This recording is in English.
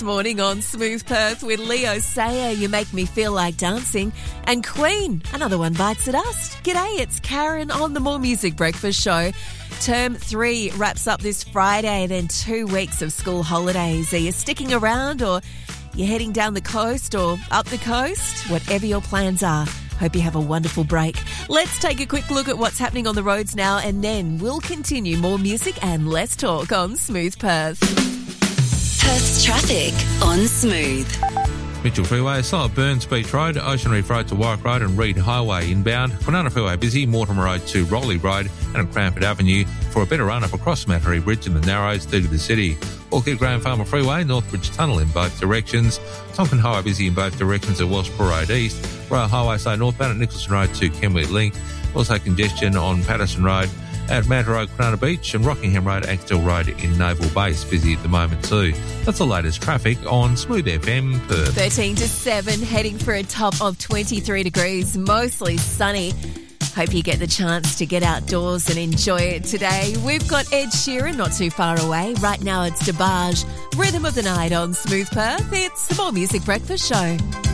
Morning on Smooth Perth with Leo Sayer, You Make Me Feel Like Dancing, and Queen, Another One Bites the Dust. G'day, it's Karen on the More Music Breakfast Show. Term 3 wraps up this Friday, then 2 weeks of school holidays. Are you sticking around or you're heading down the coast or up the coast? Whatever your plans are, hope you have a wonderful break. Let's take a quick look at what's happening on the roads now, and then we'll continue more music and less talk on Smooth Perth. Perth's traffic on Smooth. Mitchell Freeway, slow at Burns Beach Road, Ocean Reef Road to Warwick Road and Reed Highway inbound. Kwinana Freeway busy, Mortimer Road to Rowley Road and at Cranford Avenue for a better run-up across Mattery Bridge in the Narrows through to the city. Orchid Graham Farmer Freeway, Northbridge Tunnel in both directions. Tonkin Highway busy in both directions at Wellsborough Road East. Royal Highway slow northbound at Nicholson Road to Kenwood Link. Also congestion on Patterson Road at Manta Road, Kwinana Beach and Rockingham Road, Axtell Road in Naval Base. Busy at the moment too. That's the latest traffic on Smooth FM Perth. 13 to 7, heading for a top of 23 degrees, mostly sunny. Hope you get the chance to get outdoors and enjoy it today. We've got Ed Sheeran not too far away. Right now it's DeBarge, Rhythm of the Night on Smooth Perth. It's the More Music Breakfast Show.